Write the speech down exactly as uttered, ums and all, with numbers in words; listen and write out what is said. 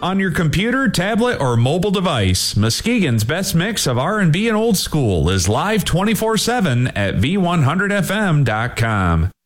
on your computer, tablet, or mobile device. Muskegon's best mix of R and B and old school is live twenty-four seven at V one hundred F M dot com.